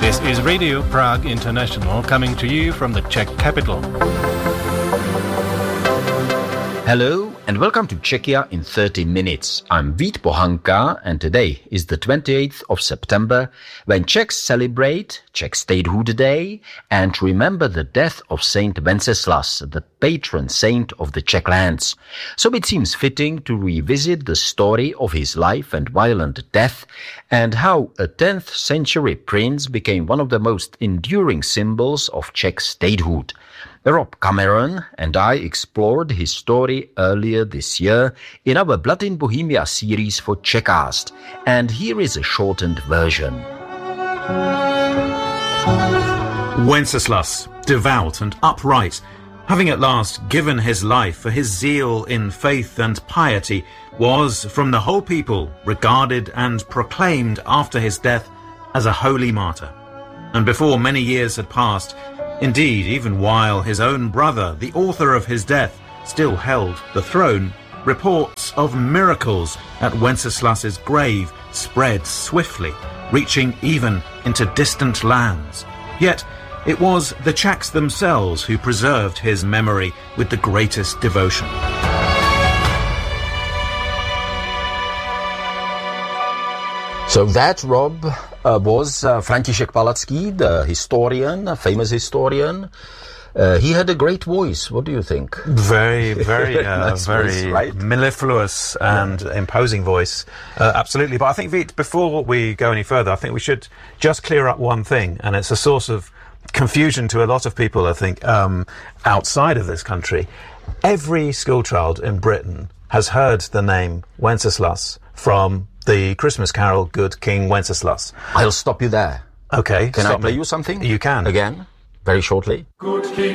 This is Radio Prague International coming to you from the Czech capital. Hello and welcome to Czechia in 30 minutes. I'm Vít Pohanka and today is the 28th of September when Czechs celebrate Czech Statehood Day and remember the death of Saint Wenceslas, the patron saint of the Czech lands. So it seems fitting to revisit the story of his life and violent death and how a 10th century prince became one of the most enduring symbols of Czech statehood. Rob Cameron and I explored his story earlier this year in our Blood in Bohemia series for Czechcast, and here is a shortened version. Wenceslas, devout and upright, having at last given his life for his zeal in faith and piety, was, from the whole people, regarded and proclaimed after his death as a holy martyr. And before many years had passed, indeed, even while his own brother, the author of his death, still held the throne, reports of miracles at Wenceslas's grave spread swiftly, reaching even into distant lands. Yet it was the Czechs themselves who preserved his memory with the greatest devotion. So that, Rob, was František Palacký, the historian, a famous historian. He had a great voice. What do you think? Very, very, Nice very voice, right? mellifluous and imposing voice. Absolutely. But I think, Vít, before we go any further, I think we should just clear up one thing, and it's a source of confusion to a lot of people, I think, outside of this country. Every schoolchild in Britain has heard the name Wenceslas from the Christmas carol Good King Wenceslas. I'll stop you there. Okay. Can I play you something? You can. Again, very shortly. Good King